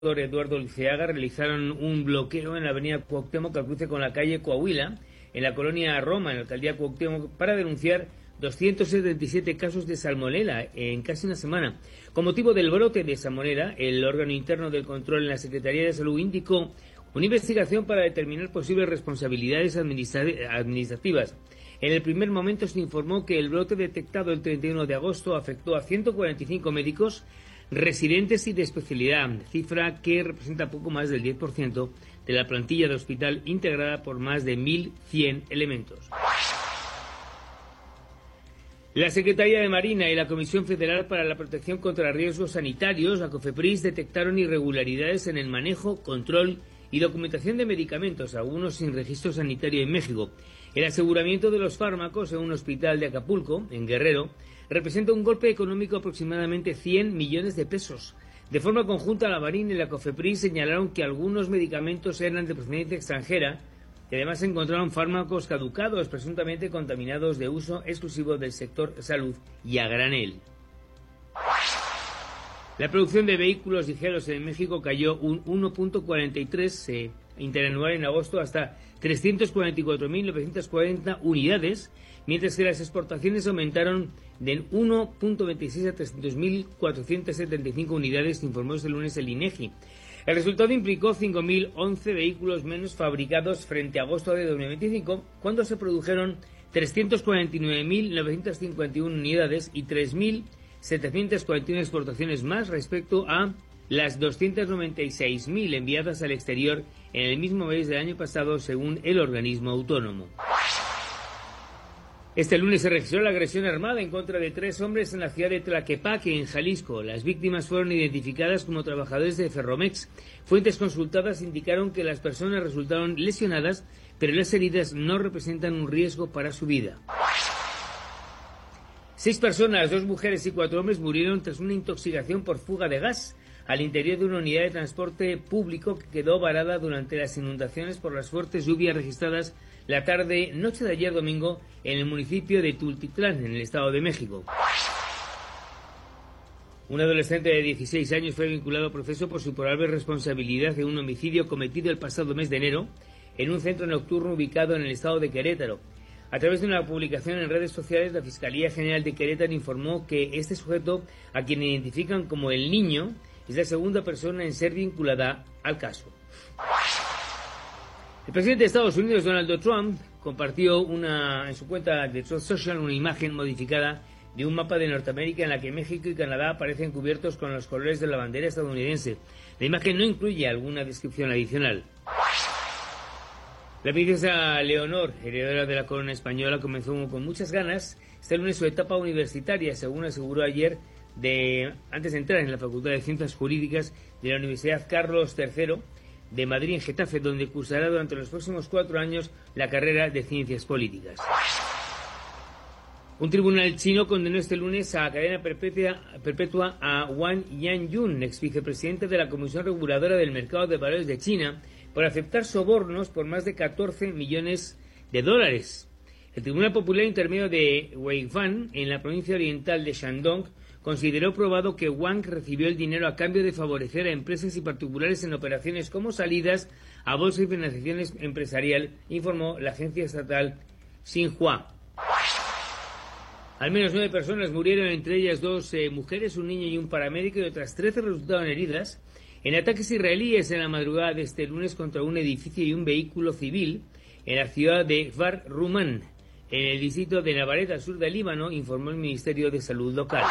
Eduardo Liceaga realizaron un bloqueo en la avenida Cuauhtémoc al cruce con la calle Coahuila, en la colonia Roma, en la alcaldía Cuauhtémoc, para denunciar 277 casos de salmonela en casi una semana. Con motivo del brote de salmonela, el órgano interno del control en la Secretaría de Salud indicó una investigación para determinar posibles responsabilidades administrativas. En el primer momento se informó que el brote detectado el 31 de agosto afectó a 145 médicos, residentes y de especialidad, cifra que representa poco más del 10% de la plantilla de hospital integrada por más de 1.100 elementos. La Secretaría de Marina y la Comisión Federal para la Protección contra Riesgos Sanitarios, la COFEPRIS, detectaron irregularidades en el manejo, control y documentación de medicamentos, algunos sin registro sanitario en México. El aseguramiento de los fármacos en un hospital de Acapulco, en Guerrero, representa un golpe económico de aproximadamente 100 millones de pesos. De forma conjunta, la Marina y la COFEPRIS señalaron que algunos medicamentos eran de procedencia extranjera y además se encontraron fármacos caducados, presuntamente contaminados de uso exclusivo del sector salud y a granel. La producción de vehículos ligeros en México cayó un 1.43 interanual en agosto hasta 344.940 unidades, mientras que las exportaciones aumentaron de 1.26 a 300.475 unidades, informó este lunes el INEGI. El resultado implicó 5.011 vehículos menos fabricados frente a agosto de 2025, cuando se produjeron 349.951 unidades y 3.741 exportaciones más respecto a las 296.000 enviadas al exterior en el mismo mes del año pasado, según el organismo autónomo. Este lunes se registró la agresión armada en contra de 3 hombres en la ciudad de Tlaquepaque, en Jalisco. Las víctimas fueron identificadas como trabajadores de Ferromex. Fuentes consultadas indicaron que las personas resultaron lesionadas, pero las heridas no representan un riesgo para su vida. 6 personas, 2 mujeres y 4 hombres murieron tras una intoxicación por fuga de gas al interior de una unidad de transporte público que quedó varada durante las inundaciones por las fuertes lluvias registradas la noche de ayer domingo en el municipio de Tultitlán, en el Estado de México. Un adolescente de 16 años fue vinculado a proceso por su probable responsabilidad en un homicidio cometido el pasado mes de enero en un centro nocturno ubicado en el estado de Querétaro. A través de una publicación en redes sociales, la Fiscalía General de Querétaro informó que este sujeto, a quien identifican como el Niño, es la segunda persona en ser vinculada al caso. El presidente de Estados Unidos, Donald Trump, compartió en su cuenta de Truth Social una imagen modificada de un mapa de Norteamérica en la que México y Canadá aparecen cubiertos con los colores de la bandera estadounidense. La imagen no incluye alguna descripción adicional. La princesa Leonor, heredera de la corona española, comenzó con muchas ganas este lunes su etapa universitaria, según aseguró ayer antes de entrar en la Facultad de Ciencias Jurídicas de la Universidad Carlos III de Madrid, en Getafe, donde cursará durante los próximos 4 años la carrera de Ciencias Políticas. Un tribunal chino condenó este lunes a cadena perpetua a Wang Yanjun, ex vicepresidente de la Comisión Reguladora del Mercado de Valores de China, por aceptar sobornos por más de 14 millones de dólares. El Tribunal Popular Intermedio de Weifan, en la provincia oriental de Shandong, consideró probado que Wang recibió el dinero a cambio de favorecer a empresas y particulares en operaciones como salidas a bolsa y financiación empresarial, informó la agencia estatal Xinhua. Al menos 9 personas murieron, entre ellas 2 mujeres, un niño y un paramédico, y otras 13 resultaron heridas en ataques israelíes en la madrugada de este lunes contra un edificio y un vehículo civil en la ciudad de Kfar Ruman, en el distrito de Nabaret, al sur del Líbano, informó el Ministerio de Salud local.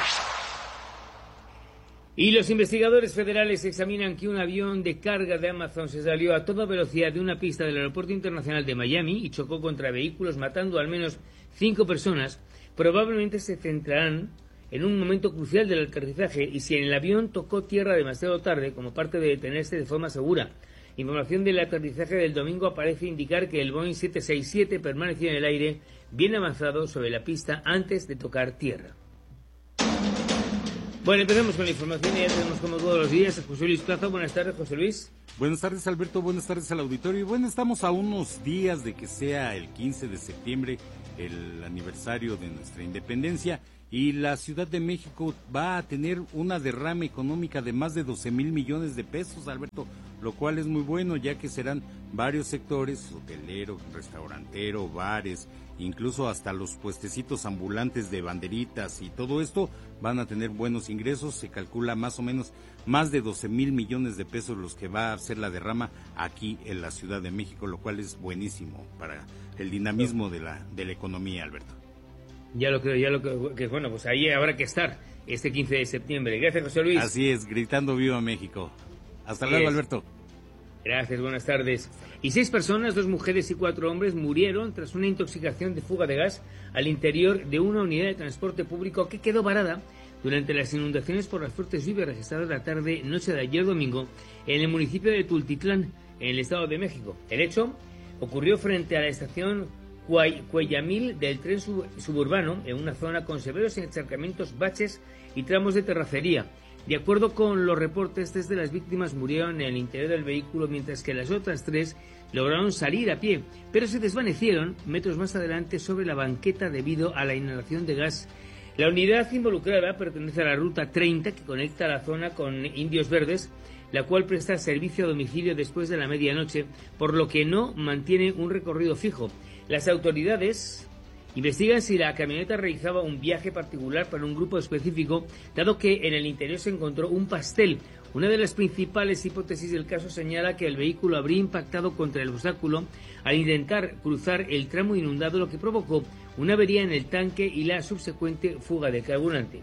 Y los investigadores federales examinan que un avión de carga de Amazon se salió a toda velocidad de una pista del Aeropuerto Internacional de Miami y chocó contra vehículos, matando al menos 5 personas. Probablemente se centrarán en un momento crucial del aterrizaje y si el avión tocó tierra demasiado tarde como parte de detenerse de forma segura. Información del aterrizaje del domingo parece indicar que el Boeing 767 permaneció en el aire bien avanzado sobre la pista antes de tocar tierra. Bueno, empezamos con la información y ya tenemos como todos los días a José Luis Plaza. Buenas tardes, José Luis. Buenas tardes, Alberto. Buenas tardes al auditorio. Y bueno, estamos a unos días de que sea el 15 de septiembre, el aniversario de nuestra independencia. y la Ciudad de México va a tener una derrama económica de más de 12,000 millones de pesos, Alberto, lo cual es muy bueno, ya que serán varios sectores, hotelero, restaurantero, bares, incluso hasta los puestecitos ambulantes de banderitas y todo esto van a tener buenos ingresos. Se calcula más o menos más de 12,000 millones de pesos los que va a ser la derrama aquí en la Ciudad de México, lo cual es buenísimo para el dinamismo de la economía, Alberto. Ya lo creo, que bueno, pues ahí habrá que estar este 15 de septiembre. Gracias, José Luis. Así es, gritando viva México. Hasta luego, Alberto. Gracias, buenas tardes. Y 6 personas, 2 mujeres y 4 hombres, murieron tras una intoxicación de fuga de gas al interior de una unidad de transporte público que quedó varada durante las inundaciones por las fuertes lluvias registradas la noche de ayer domingo en el municipio de Tultitlán, en el Estado de México. El hecho ocurrió frente a la estación Cuellamil del tren suburbano, en una zona con severos encharcamientos, baches y tramos de terracería. De acuerdo con los reportes, 3 de las víctimas murieron en el interior del vehículo, mientras que las otras 3 lograron salir a pie, pero se desvanecieron metros más adelante sobre la banqueta debido a la inhalación de gas. La unidad involucrada pertenece a la Ruta 30, que conecta la zona con Indios Verdes, la cual presta servicio a domicilio después de la medianoche, por lo que no mantiene un recorrido fijo. Las autoridades investigan si la camioneta realizaba un viaje particular para un grupo específico, dado que en el interior se encontró un pastel. Una de las principales hipótesis del caso señala que el vehículo habría impactado contra el obstáculo al intentar cruzar el tramo inundado, lo que provocó una avería en el tanque y la subsecuente fuga de carburante.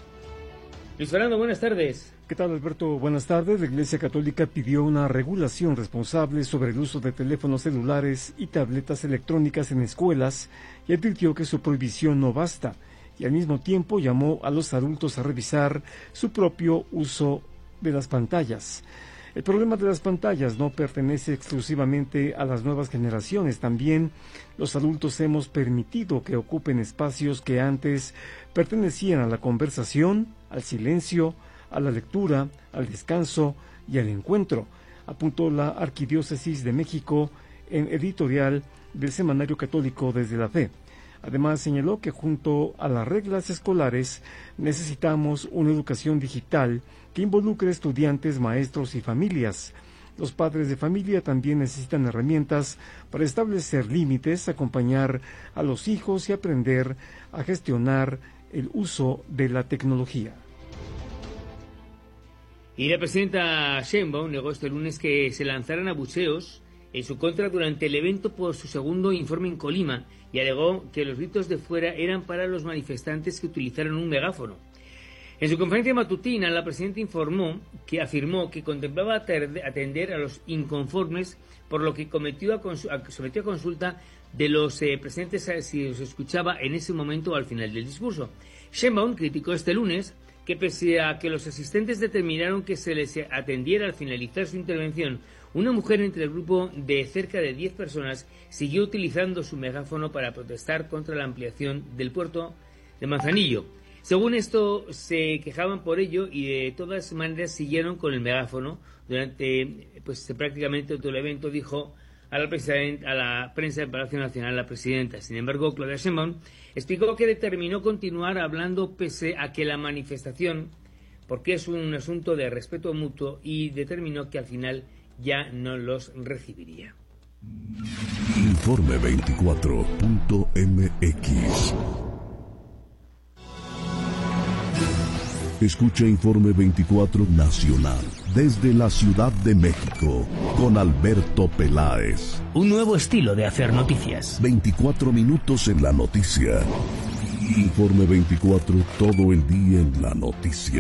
Luis Fernando, buenas tardes. ¿Qué tal, Alberto? Buenas tardes. La Iglesia Católica pidió una regulación responsable sobre el uso de teléfonos celulares y tabletas electrónicas en escuelas y advirtió que su prohibición no basta, y al mismo tiempo llamó a los adultos a revisar su propio uso de las pantallas. El problema de las pantallas no pertenece exclusivamente a las nuevas generaciones. También los adultos hemos permitido que ocupen espacios que antes pertenecían a la conversación, al silencio, a la lectura, al descanso y al encuentro, apuntó la Arquidiócesis de México en editorial del Semanario Católico Desde la Fe. Además, señaló que junto a las reglas escolares necesitamos una educación digital que involucre estudiantes, maestros y familias. Los padres de familia también necesitan herramientas para establecer límites, acompañar a los hijos y aprender a gestionar el uso de la tecnología. Y la presidenta Sheinbaum negó este lunes que se lanzaran abucheos en su contra durante el evento por su segundo informe en Colima, y alegó que los gritos de fuera eran para los manifestantes que utilizaron un megáfono. En su conferencia matutina, la presidenta afirmó que contemplaba atender a los inconformes, por lo que sometió a consulta de los presentes si los escuchaba en ese momento o al final del discurso. Sheinbaum criticó este lunes que pese a que los asistentes determinaron que se les atendiera al finalizar su intervención, una mujer entre el grupo de cerca de 10 personas siguió utilizando su megáfono para protestar contra la ampliación del puerto de Manzanillo. Según esto, se quejaban por ello y de todas maneras siguieron con el megáfono durante prácticamente todo el evento, dijo a la prensa del Palacio Nacional la presidenta. Sin embargo, Claudia Sheinbaum explicó que determinó continuar hablando pese a que la manifestación, porque es un asunto de respeto mutuo, y determinó que al final ya no los recibiría. Informe 24.mx. Escucha Informe 24 Nacional desde la Ciudad de México con Alberto Peláez. Un nuevo estilo de hacer noticias. 24 minutos en la noticia. Informe 24, todo el día en la noticia.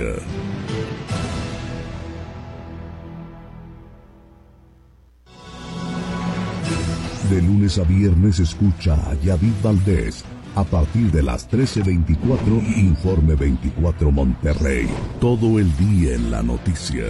De lunes a viernes escucha a Yavid Valdés. A partir de las 13:24, Informe 24 Monterrey. Todo el día en la noticia.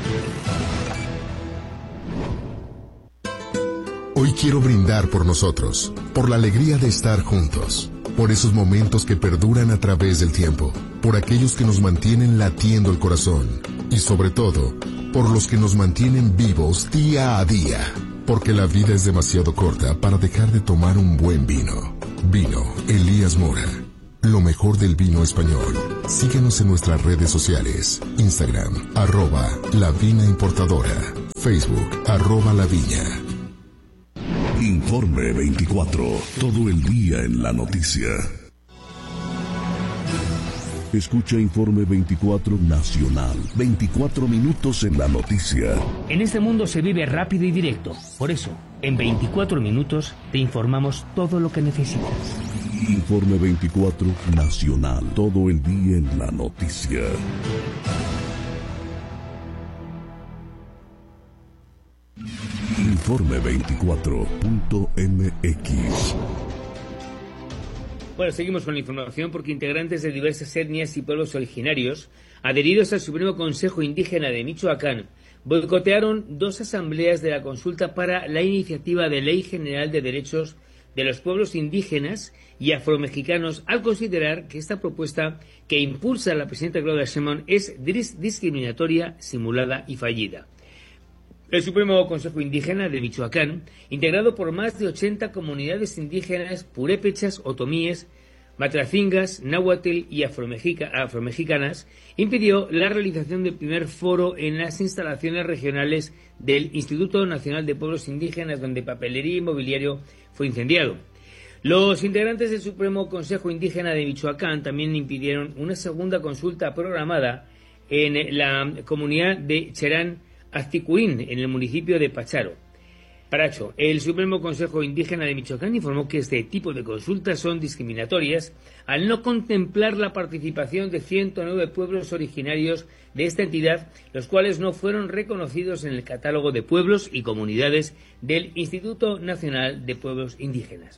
Hoy quiero brindar por nosotros, por la alegría de estar juntos, por esos momentos que perduran a través del tiempo, por aquellos que nos mantienen latiendo el corazón y sobre todo, por los que nos mantienen vivos día a día, porque la vida es demasiado corta para dejar de tomar un buen vino. Vino Elías Mora. lo mejor del vino español. Síguenos en nuestras redes sociales. Instagram, @La Vina Importadora. Facebook, @La Viña. Informe 24. Todo el día en la noticia. Escucha Informe 24 Nacional. 24 minutos en la noticia. En este mundo se vive rápido y directo. Por eso, en 24 minutos te informamos todo lo que necesitas. Informe 24 Nacional. Todo el día en la noticia. Informe 24.mx. Bueno, seguimos con la información porque integrantes de diversas etnias y pueblos originarios adheridos al Supremo Consejo Indígena de Michoacán boicotearon 2 asambleas de la consulta para la iniciativa de Ley General de Derechos de los Pueblos Indígenas y Afromexicanos al considerar que esta propuesta que impulsa la presidenta Claudia Sheinbaum es discriminatoria, simulada y fallida. El Supremo Consejo Indígena de Michoacán, integrado por más de 80 comunidades indígenas purépechas, otomíes, matracingas, náhuatl y afromexicanas, impidió la realización del primer foro en las instalaciones regionales del Instituto Nacional de Pueblos Indígenas, donde papelería y mobiliario fue incendiado. Los integrantes del Supremo Consejo Indígena de Michoacán también impidieron una segunda consulta programada en la comunidad de Cherán Azticuín, en el municipio de Paracho. El Supremo Consejo Indígena de Michoacán informó que este tipo de consultas son discriminatorias al no contemplar la participación de 109 pueblos originarios de esta entidad, los cuales no fueron reconocidos en el catálogo de pueblos y comunidades del Instituto Nacional de Pueblos Indígenas.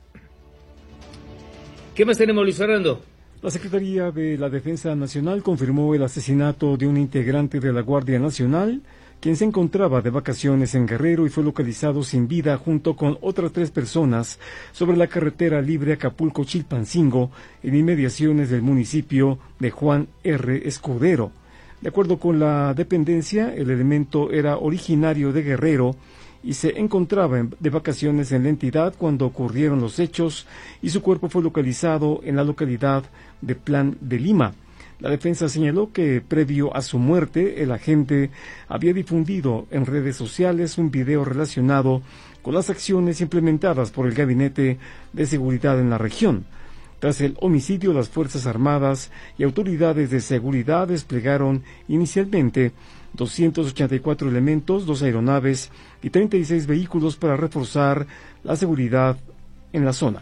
¿Qué más tenemos, Luis Fernando? La Secretaría de la Defensa Nacional confirmó el asesinato de un integrante de la Guardia Nacional, quien se encontraba de vacaciones en Guerrero y fue localizado sin vida junto con otras 3 personas sobre la carretera libre Acapulco-Chilpancingo, en inmediaciones del municipio de Juan R. Escudero. De acuerdo con la dependencia, el elemento era originario de Guerrero y se encontraba de vacaciones en la entidad cuando ocurrieron los hechos y su cuerpo fue localizado en la localidad de Plan de Lima. La defensa señaló que previo a su muerte, el agente había difundido en redes sociales un video relacionado con las acciones implementadas por el Gabinete de Seguridad en la región. Tras el homicidio, las Fuerzas Armadas y autoridades de seguridad desplegaron inicialmente 284 elementos, 2 aeronaves y 36 vehículos para reforzar la seguridad en la zona.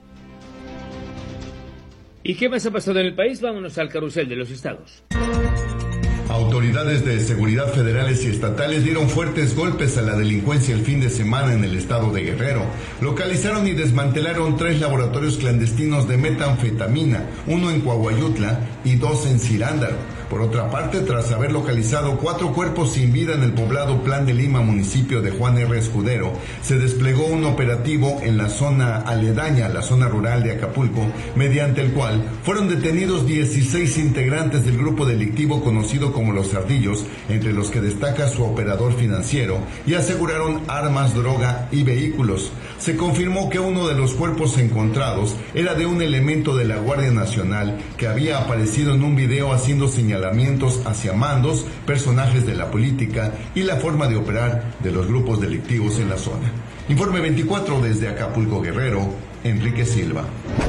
¿Y qué más ha pasado en el país? Vámonos al carrusel de los estados. Autoridades de seguridad federales y estatales dieron fuertes golpes a la delincuencia el fin de semana en el estado de Guerrero. Localizaron y desmantelaron 3 laboratorios clandestinos de metanfetamina, 1 en Coahuayutla y 2 en Cirándaro. Por otra parte, tras haber localizado 4 cuerpos sin vida en el poblado Plan de Lima, municipio de Juan R. Escudero, se desplegó un operativo en la zona aledaña a la zona rural de Acapulco, mediante el cual fueron detenidos 16 integrantes del grupo delictivo conocido como Los Ardillos, entre los que destaca su operador financiero, y aseguraron armas, droga y vehículos. Se confirmó que uno de los cuerpos encontrados era de un elemento de la Guardia Nacional que había aparecido en un video haciendo señalamientos hacia mandos, personajes de la política y la forma de operar de los grupos delictivos en la zona. Informe 24 desde Acapulco, Guerrero, Enrique Silva.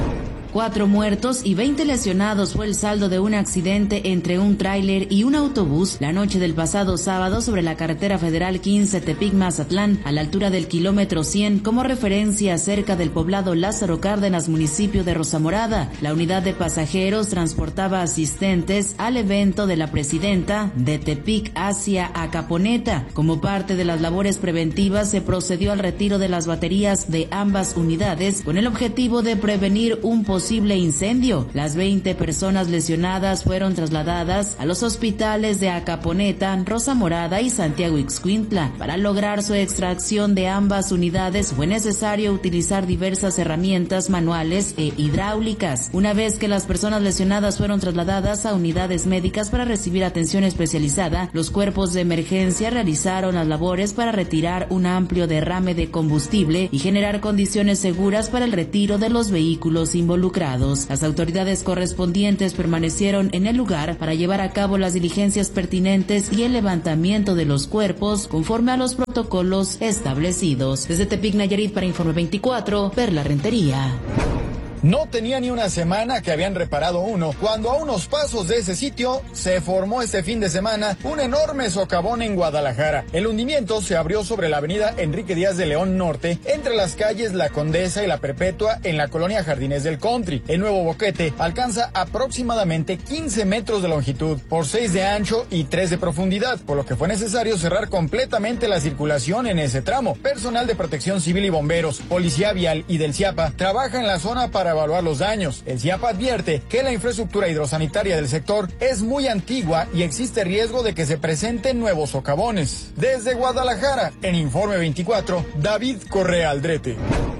4 muertos y 20 lesionados fue el saldo de un accidente entre un tráiler y un autobús la noche del pasado sábado sobre la carretera federal 15 Tepic-Mazatlán, a la altura del kilómetro 100, como referencia cerca del poblado Lázaro Cárdenas, municipio de Rosamorada. La unidad de pasajeros transportaba asistentes al evento de la presidenta de Tepic hacia Acaponeta. Como parte de las labores preventivas, se procedió al retiro de las baterías de ambas unidades con el objetivo de prevenir un posible incendio. Las 20 personas lesionadas fueron trasladadas a los hospitales de Acaponeta, Rosamorada y Santiago Ixcuintla. Para lograr su extracción de ambas unidades fue necesario utilizar diversas herramientas manuales e hidráulicas. Una vez que las personas lesionadas fueron trasladadas a unidades médicas para recibir atención especializada, los cuerpos de emergencia realizaron las labores para retirar un amplio derrame de combustible y generar condiciones seguras para el retiro de los vehículos involucrados. involucrados. Las autoridades correspondientes permanecieron en el lugar para llevar a cabo las diligencias pertinentes y el levantamiento de los cuerpos conforme a los protocolos establecidos. Desde Tepic, Nayarit, para Informe 24, Perla Rentería. No tenía ni una semana que habían reparado uno, cuando a unos pasos de ese sitio se formó este fin de semana un enorme socavón en Guadalajara. El hundimiento se abrió sobre la avenida Enrique Díaz de León Norte, entre las calles La Condesa y La Perpetua, en la colonia Jardines del Country. El nuevo boquete alcanza aproximadamente 15 metros de longitud, por 6 de ancho y 3 de profundidad, por lo que fue necesario cerrar completamente la circulación en ese tramo. Personal de Protección Civil y bomberos, Policía Vial y del CIAPA trabaja en la zona para evaluar los daños. El CIAPA advierte que la infraestructura hidrosanitaria del sector es muy antigua y existe riesgo de que se presenten nuevos socavones. Desde Guadalajara, en Informe 24, David Correa Aldrete.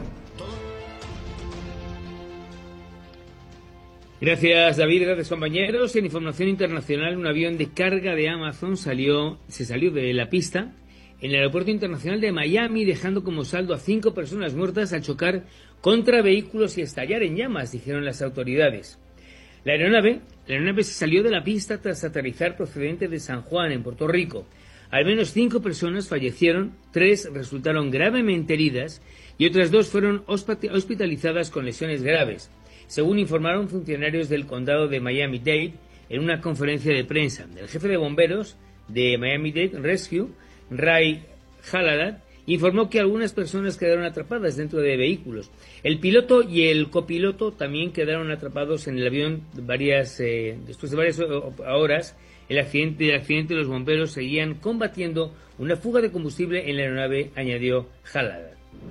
Gracias, David. Gracias, compañeros. En información internacional, un avión de carga de Amazon se salió de la pista en el aeropuerto internacional de Miami, dejando como saldo a 5 personas muertas al chocar contra vehículos y estallar en llamas, dijeron las autoridades. La aeronave se salió de la pista tras aterrizar procedente de San Juan, en Puerto Rico. Al menos 5 personas fallecieron, 3 resultaron gravemente heridas y otras 2 fueron hospitalizadas con lesiones graves, según informaron funcionarios del condado de Miami-Dade en una conferencia de prensa. El jefe de bomberos de Miami-Dade Rescue, Ray Haladat, informó que algunas personas quedaron atrapadas dentro de vehículos. El piloto y el copiloto también quedaron atrapados en el avión después de varias horas. El accidente, los bomberos seguían combatiendo una fuga de combustible en la aeronave, añadió Haladat.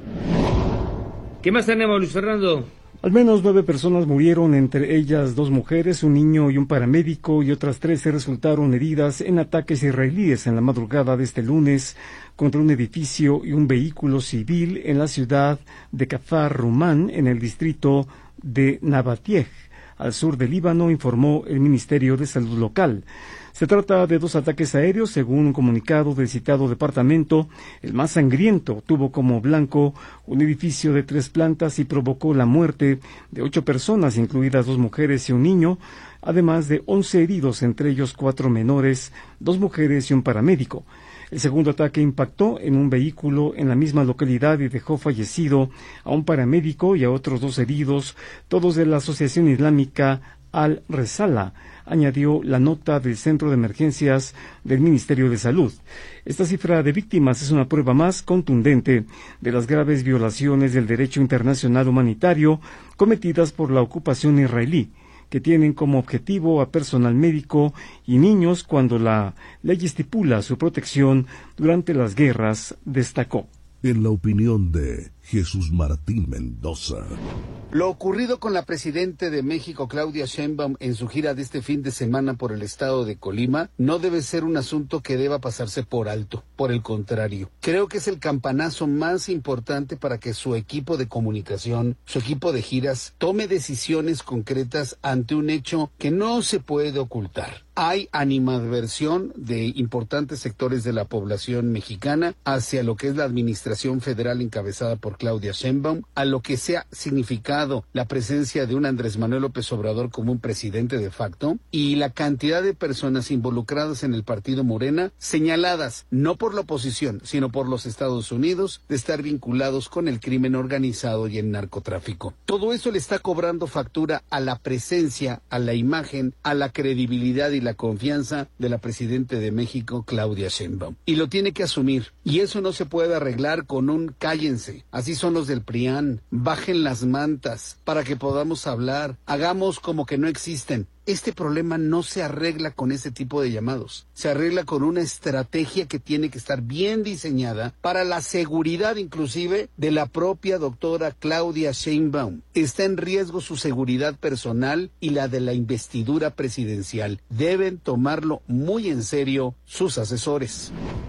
¿Qué más tenemos, Luis Fernando? Al menos 9 personas murieron, entre ellas 2 mujeres, un niño y un paramédico, y otras 13 resultaron heridas en ataques israelíes en la madrugada de este lunes contra un edificio y un vehículo civil en la ciudad de Kafar Rumán, en el distrito de Nabatieh, al sur del Líbano, informó el Ministerio de Salud local. Se trata de 2 ataques aéreos, según un comunicado del citado departamento. El más sangriento tuvo como blanco un edificio de 3 plantas y provocó la muerte de 8 personas, incluidas 2 mujeres y un niño, además de 11 heridos, entre ellos 4 menores, 2 mujeres y un paramédico. El segundo ataque impactó en un vehículo en la misma localidad y dejó fallecido a un paramédico y a otros 2 heridos, todos de la Asociación Islámica Al-Resala, añadió la nota del Centro de Emergencias del Ministerio de Salud. Esta cifra de víctimas es una prueba más contundente de las graves violaciones del derecho internacional humanitario cometidas por la ocupación israelí, que tienen como objetivo a personal médico y niños cuando la ley estipula su protección durante las guerras, destacó. En la opinión de Jesús Martín Mendoza. Lo ocurrido con la presidenta de México, Claudia Sheinbaum, en su gira de este fin de semana por el estado de Colima, no debe ser un asunto que deba pasarse por alto. Por el contrario, creo que es el campanazo más importante para que su equipo de comunicación, su equipo de giras, tome decisiones concretas ante un hecho que no se puede ocultar. Hay animadversión de importantes sectores de la población mexicana hacia lo que es la administración federal encabezada por Claudia Sheinbaum, a lo que se ha significado la presencia de un Andrés Manuel López Obrador como un presidente de facto, y la cantidad de personas involucradas en el partido Morena, señaladas no por la oposición, sino por los Estados Unidos, de estar vinculados con el crimen organizado y el narcotráfico. Todo eso le está cobrando factura a la presencia, a la imagen, a la credibilidad y la confianza de la presidenta de México, Claudia Sheinbaum. Y lo tiene que asumir. Y eso no se puede arreglar con un cállense. Así son los del PRIAN. Bajen las mantas para que podamos hablar. Hagamos como que no existen. Este problema no se arregla con ese tipo de llamados. Se arregla con una estrategia que tiene que estar bien diseñada para la seguridad inclusive de la propia doctora Claudia Sheinbaum. Está en riesgo su seguridad personal y la de la investidura presidencial. Deben tomarlo muy en serio sus asesores.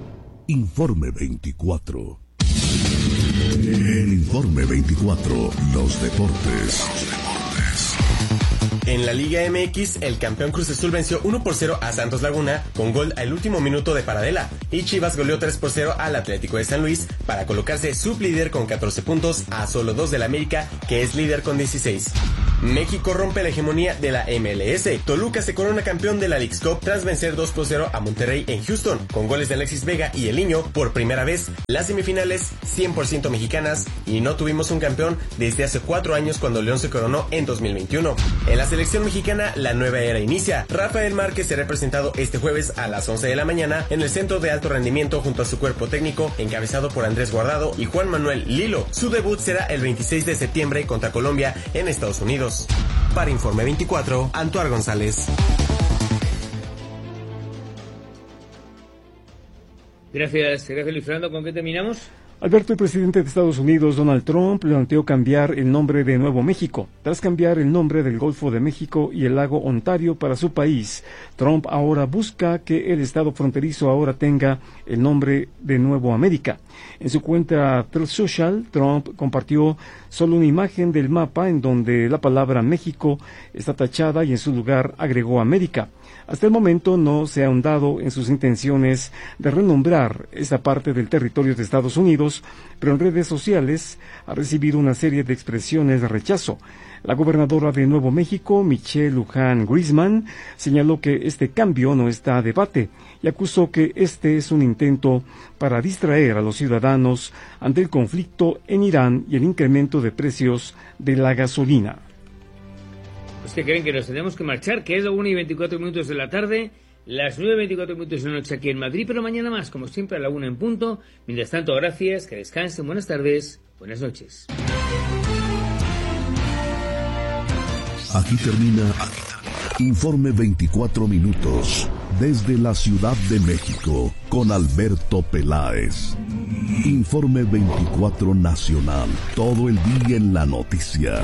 Informe 24. En Informe 24, los deportes. En la Liga MX, el campeón Cruz Azul venció 1-0 a Santos Laguna con gol al último minuto de Paradela, y Chivas goleó 3-0 al Atlético de San Luis para colocarse sublíder con 14 puntos a solo 2 del América, que es líder con 16. México rompe la hegemonía de la MLS. Toluca se corona campeón de la Leagues Cup tras vencer 2-0 a Monterrey en Houston, con goles de Alexis Vega y El Niño. Por primera vez, las semifinales 100% mexicanas, y no tuvimos un campeón desde hace 4 años cuando León se coronó en 2021. En la selección mexicana, la nueva era inicia. Rafael Márquez será presentado este jueves a las 11 de la mañana en el Centro de Alto Rendimiento junto a su cuerpo técnico, encabezado por Andrés Guardado y Juan Manuel Lilo. Su debut será el 26 de septiembre contra Colombia en Estados Unidos. Para Informe 24, Antoine González. Gracias Luis Fernando. ¿Con qué terminamos? Alberto, el presidente de Estados Unidos, Donald Trump, planteó cambiar el nombre de Nuevo México. Tras cambiar el nombre del Golfo de México y el lago Ontario para su país, Trump ahora busca que el estado fronterizo ahora tenga el nombre de Nuevo América. En su cuenta Truth Social, Trump compartió solo una imagen del mapa en donde la palabra México está tachada y en su lugar agregó América. Hasta el momento no se ha ahondado en sus intenciones de renombrar esta parte del territorio de Estados Unidos, pero en redes sociales ha recibido una serie de expresiones de rechazo. La gobernadora de Nuevo México, Michelle Lujan Grisham, señaló que este cambio no está a debate y acusó que este es un intento para distraer a los ciudadanos ante el conflicto en Irán y el incremento de precios de la gasolina. Pues que creen que nos tenemos que marchar, que es la 1:24 de la tarde, las 9:24 de la noche aquí en Madrid, pero mañana más, como siempre, a la 1 en punto. Mientras tanto, gracias, que descansen, buenas tardes, buenas noches. Aquí termina Informe 24 minutos desde la Ciudad de México con Alberto Peláez. Informe 24 Nacional, todo el día en la noticia.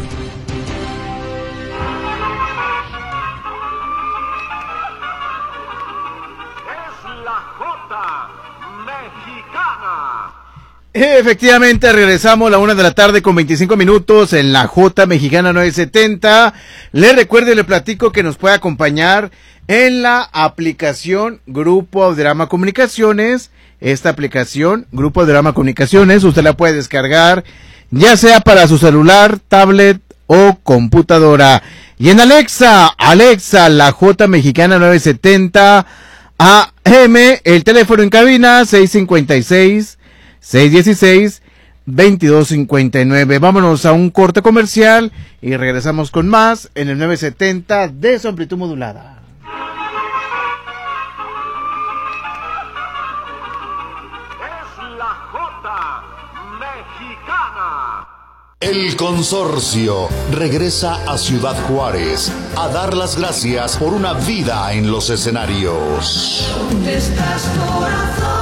Efectivamente, regresamos a la 1 de la tarde con 25 minutos en la J Mexicana 970. Le recuerdo y le platico que nos puede acompañar en la aplicación Grupo Audiorama Comunicaciones. Esta aplicación, Grupo Audiorama Comunicaciones, usted la puede descargar ya sea para su celular, tablet o computadora. Y en Alexa, la J Mexicana 970 AM, el teléfono en cabina 656-616-2259. Vámonos a un corte comercial y regresamos con más en el 970 de su amplitud modulada. Es la J Mexicana. El consorcio regresa a Ciudad Juárez a dar las gracias por una vida en los escenarios. ¿Dónde estás, corazón?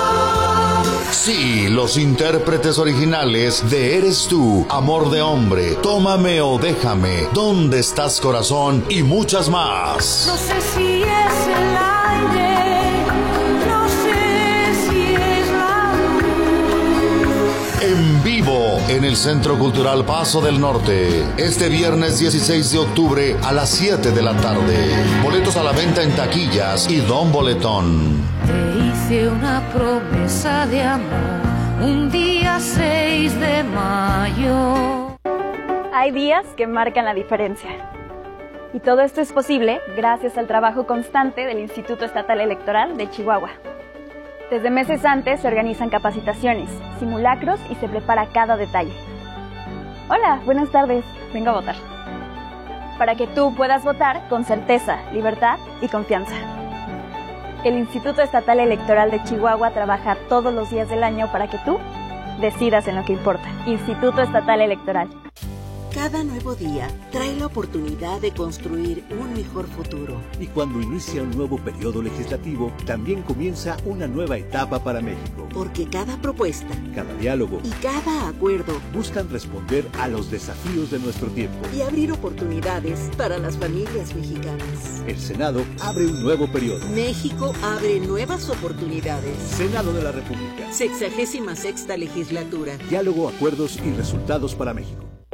Sí, los intérpretes originales de Eres tú, Amor de Hombre, Tómame o Déjame, ¿Dónde estás, corazón? Y muchas más. No sé si es el aire, no sé si es la luz. En vivo en el Centro Cultural Paso del Norte, este viernes 16 de octubre a las 7 de la tarde. Boletos a la venta en taquillas y Don Boletón. Te hice una promesa de amor un día 6 de mayo. Hay días que marcan la diferencia. Y todo esto es posible gracias al trabajo constante del Instituto Estatal Electoral de Chihuahua. Desde meses antes se organizan capacitaciones, simulacros y se prepara cada detalle. Hola, buenas tardes, vengo a votar. Para que tú puedas votar con certeza, libertad y confianza. El Instituto Estatal Electoral de Chihuahua trabaja todos los días del año para que tú decidas en lo que importa. Instituto Estatal Electoral. Cada nuevo día trae la oportunidad de construir un mejor futuro. Y cuando inicia un nuevo periodo legislativo, también comienza una nueva etapa para México. Porque cada propuesta, cada diálogo y cada acuerdo buscan responder a los desafíos de nuestro tiempo y abrir oportunidades para las familias mexicanas. El Senado abre un nuevo periodo. México abre nuevas oportunidades. Senado de la República. 66ª legislatura. Diálogo, acuerdos y resultados para México.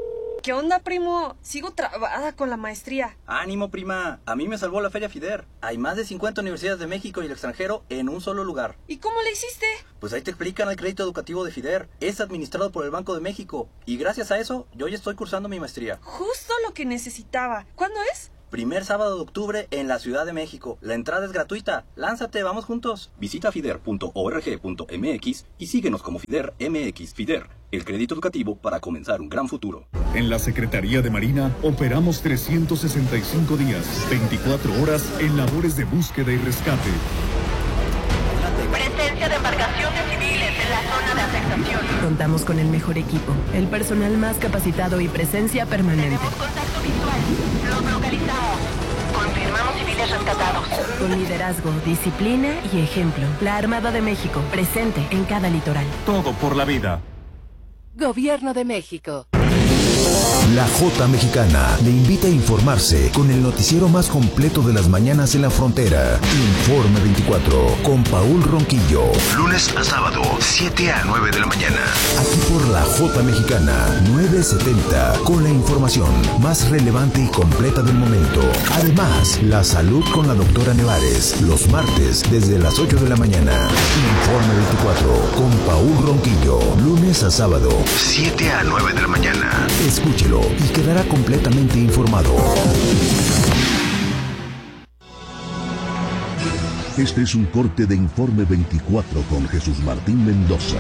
¿Qué onda, primo? Sigo trabada con la maestría. Ánimo, prima. A mí me salvó la Feria FIDER. Hay más de 50 universidades de México y el extranjero en un solo lugar. ¿Y cómo le hiciste? Pues ahí te explican el crédito educativo de FIDER. Es administrado por el Banco de México. Y gracias a eso, yo ya estoy cursando mi maestría. Justo lo que necesitaba. ¿Cuándo es? Primer sábado de octubre en la Ciudad de México. La entrada es gratuita. Lánzate, vamos juntos. Visita fider.org.mx y síguenos como FIDER MX. FIDER, el crédito educativo para comenzar un gran futuro. En la Secretaría de Marina operamos 365 días, 24 horas en labores de búsqueda y rescate. Presencia de embarcaciones civiles en la zona de afectación. Contamos con el mejor equipo, el personal más capacitado y presencia permanente. Tenemos contacto visual. Los localizamos. Confirmamos civiles rescatados. Con liderazgo, disciplina y ejemplo. La Armada de México, presente en cada litoral. Todo por la vida. Gobierno de México. La Jota Mexicana le invita a informarse con el noticiero más completo de las mañanas en la frontera. Informe 24 con Paul Ronquillo. Lunes a sábado, 7 a 9 de la mañana. Aquí por la Jota Mexicana, 970, con la información más relevante y completa del momento. Además, la salud con la doctora Nevares, los martes desde las 8 de la mañana. Informe 24 con Paul Ronquillo, lunes a sábado, 7 a 9 de la mañana. Escúchelo y quedará completamente informado. Este es un corte de Informe 24 con Jesús Martín Mendoza.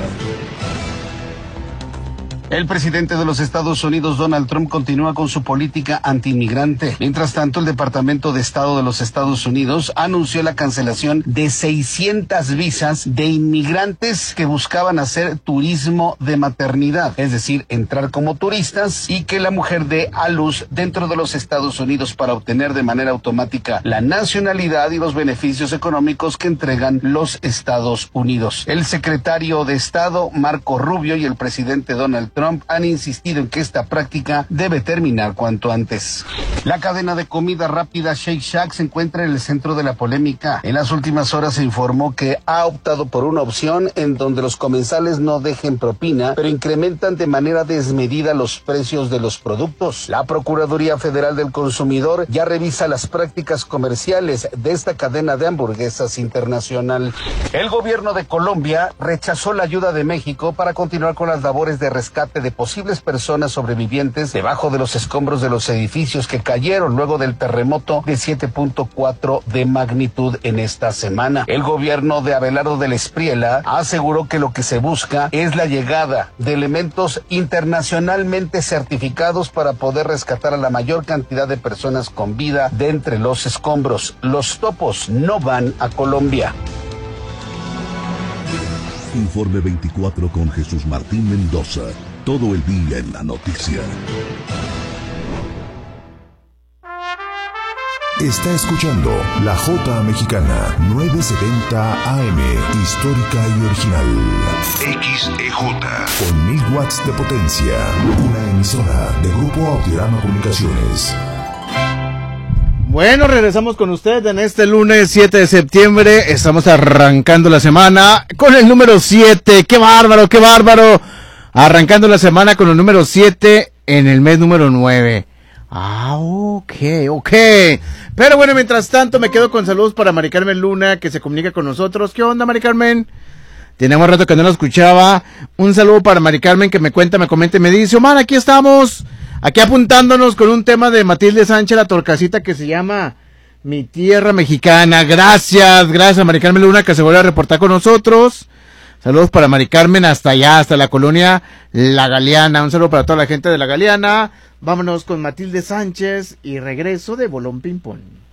El presidente de los Estados Unidos, Donald Trump, continúa con su política antiinmigrante. Mientras tanto, el Departamento de Estado de los Estados Unidos anunció la cancelación de 600 visas de inmigrantes que buscaban hacer turismo de maternidad, es decir, entrar como turistas y que la mujer dé a luz dentro de los Estados Unidos para obtener de manera automática la nacionalidad y los beneficios económicos que entregan los Estados Unidos. El secretario de Estado, Marco Rubio, y el presidente Donald Trump han insistido en que esta práctica debe terminar cuanto antes. La cadena de comida rápida Shake Shack se encuentra en el centro de la polémica. En las últimas horas se informó que ha optado por una opción en donde los comensales no dejen propina, pero incrementan de manera desmedida los precios de los productos. La Procuraduría Federal del Consumidor ya revisa las prácticas comerciales de esta cadena de hamburguesas internacional. El gobierno de Colombia rechazó la ayuda de México para continuar con las labores de rescate de posibles personas sobrevivientes debajo de los escombros de los edificios que cayeron luego del terremoto de 7.4 de magnitud en esta semana. El gobierno de Abelardo del Espriella aseguró que lo que se busca es la llegada de elementos internacionalmente certificados para poder rescatar a la mayor cantidad de personas con vida de entre los escombros. Los topos no van a Colombia. Informe 24 con Jesús Martín Mendoza. Todo el día en la noticia. Está escuchando La Jota Mexicana, 970 AM, histórica y original. XEJ. Con 1000 watts de potencia. Una emisora de Grupo Audiorama Comunicaciones. Bueno, regresamos con ustedes en este lunes 7 de septiembre. Estamos arrancando la semana con el número 7. ¡Qué bárbaro, qué bárbaro! Arrancando la semana con el número 7 en el mes número 9. Ok. Pero bueno, mientras tanto me quedo con saludos para Mari Carmen Luna, que se comunica con nosotros. ¿Qué onda, Mari Carmen? Tenemos rato que no la escuchaba. Un saludo para Mari Carmen, que me cuenta, me comenta y me dice: Omar, aquí estamos, aquí apuntándonos con un tema de Matilde Sánchez, la Torcasita, que se llama Mi Tierra Mexicana. Gracias Mari Carmen Luna, que se vuelve a reportar con nosotros. Saludos para Mari Carmen hasta allá, hasta la colonia La Galeana. Un saludo para toda la gente de La Galeana. Vámonos con Matilde Sánchez y regreso de Bolón Ping Pong.